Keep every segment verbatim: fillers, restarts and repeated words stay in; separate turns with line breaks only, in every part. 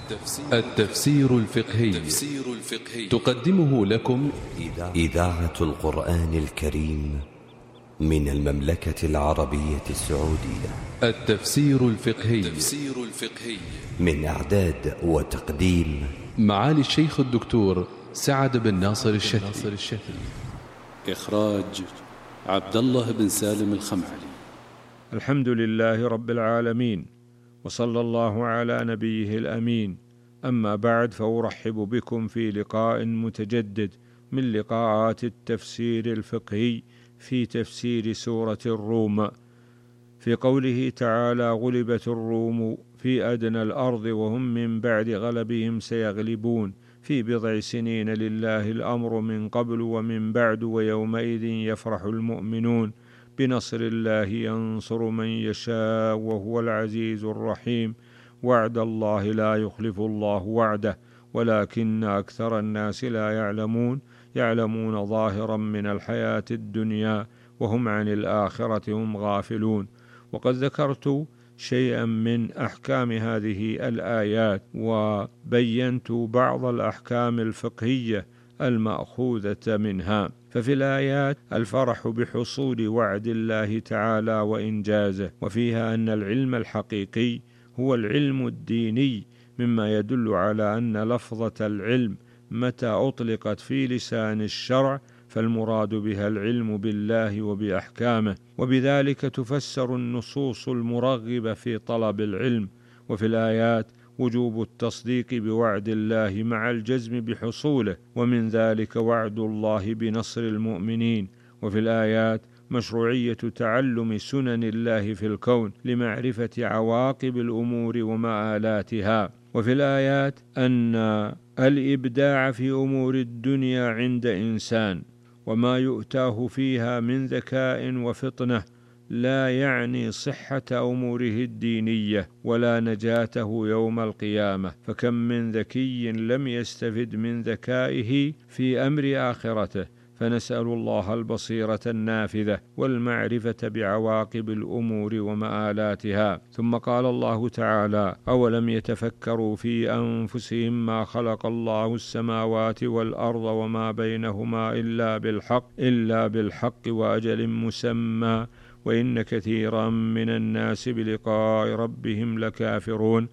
التفسير الفقهي تقدمه لكم
إذاعة القرآن الكريم من المملكة العربية السعودية.
التفسير الفقهي
من إعداد وتقديم
معالي الشيخ الدكتور سعد بن ناصر الشتري.
إخراج عبد الله بن سالم الخمعلي.
الحمد لله رب العالمين، وصلى الله على نبيه الأمين. أما بعد، فأرحب بكم في لقاء متجدد من لقاءات التفسير الفقهي في تفسير سورة الروم، في قوله تعالى: غلبت الروم في أدنى الأرض وهم من بعد غلبهم سيغلبون في بضع سنين لله الأمر من قبل ومن بعد ويومئذ يفرح المؤمنون بنصر الله ينصر من يشاء وهو العزيز الرحيم. وعد الله لا يخلف الله وعده ولكن أكثر الناس لا يعلمون يعلمون ظاهرا من الحياة الدنيا وهم عن الآخرة هم غافلون. وقد ذكرت شيئا من أحكام هذه الآيات وبينت بعض الأحكام الفقهية المأخوذة منها. ففي الآيات الفرح بحصول وعد الله تعالى وإنجازه، وفيها أن العلم الحقيقي هو العلم الديني، مما يدل على أن لفظة العلم متى أطلقت في لسان الشرع فالمراد بها العلم بالله وبأحكامه، وبذلك تفسر النصوص المرغبة في طلب العلم. وفي الآيات وجوب التصديق بوعد الله مع الجزم بحصوله، ومن ذلك وعد الله بنصر المؤمنين. وفي الآيات مشروعية تعلم سنن الله في الكون لمعرفة عواقب الأمور ومآلاتها. وفي الآيات أن الإبداع في أمور الدنيا عند إنسان وما يؤتاه فيها من ذكاء وفطنة لا يعني صحة أموره الدينية ولا نجاته يوم القيامة، فكم من ذكي لم يستفد من ذكائه في أمر آخرته. فنسأل الله البصيرة النافذة والمعرفة بعواقب الأمور ومآلاتها. ثم قال الله تعالى: أولم يتفكروا في أنفسهم ما خلق الله السماوات والأرض وما بينهما إلا بالحق إلا بالحق وأجل مسمى وإن كثيرا من الناس بلقاء ربهم لكافرون.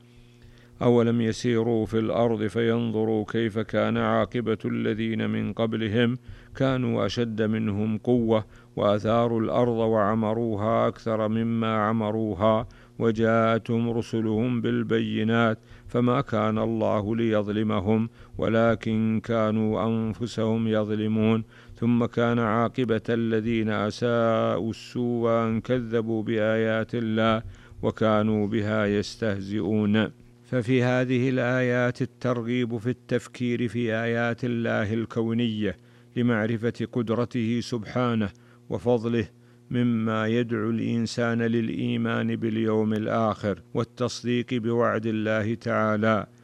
أولم يسيروا في الأرض فينظروا كيف كان عاقبة الذين من قبلهم كانوا أشد منهم قوة وأثاروا الأرض وعمروها أكثر مما عمروها وجاءتهم رسلهم بالبينات فما كان الله ليظلمهم ولكن كانوا أنفسهم يظلمون. ثم كان عاقبة الذين أساءوا السوء أن كذبوا بآيات الله وكانوا بها يستهزئون. ففي هذه الآيات الترغيب في التفكير في آيات الله الكونية لمعرفة قدرته سبحانه وفضله، مما يدعو الإنسان للإيمان باليوم الآخر والتصديق بوعد الله تعالى